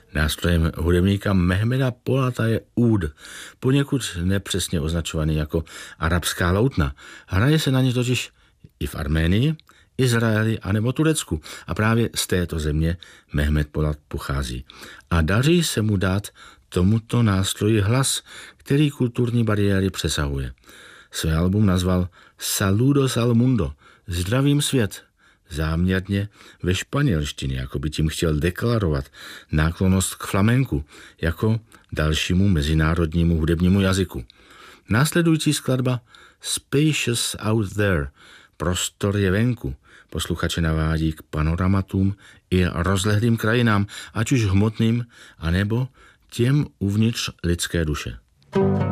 Nástrojem hudebníka Mehmeda Polata je úd, poněkud nepřesně označovaný jako arabská loutna. Hraje se na ně totiž i v Arménii, Izraeli anebo Turecku a právě z této země Mehmed Polat pochází. A daří se mu dát tomuto nástroji hlas, který kulturní bariéry přesahuje. Své album nazval Saludos al Mundo, zdravím svět, záměrně ve španělštině, jako by tím chtěl deklarovat náklonnost k flamenku jako dalšímu mezinárodnímu hudebnímu jazyku. Následující skladba Spacious Out There, prostor je venku, posluchače navádí k panoramatům i rozlehlým krajinám, ať už hmotným, anebo těm uvnitř lidské duše.